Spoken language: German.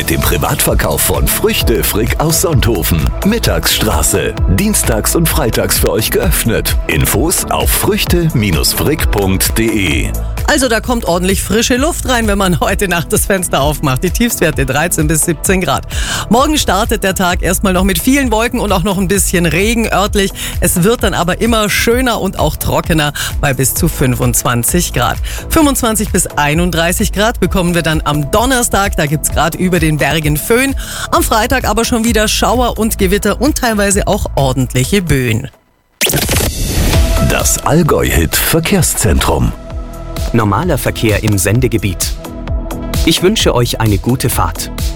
mit dem Privatverkauf von Früchte Frick aus Sonthofen. Mittagsstraße. Dienstags und freitags für euch geöffnet. Infos auf früchte-frick.de. Also da kommt ordentlich frische Luft rein, wenn man heute Nacht das Fenster aufmacht. Die Tiefstwerte 13 bis 17 Grad. Morgen startet der Tag erstmal noch mit vielen Wolken und auch noch ein bisschen Regen örtlich. Es wird dann aber immer schöner und auch trockener bei bis zu 25 Grad. 25 bis 31 Grad bekommen wir dann am Donnerstag. Da gibt's gerade über den Bergen Föhn. Am Freitag aber schon wieder Schauer und Gewitter und teilweise auch ordentliche Böen. Das Allgäu-Hit Verkehrszentrum. Normaler Verkehr im Sendegebiet. Ich wünsche euch eine gute Fahrt.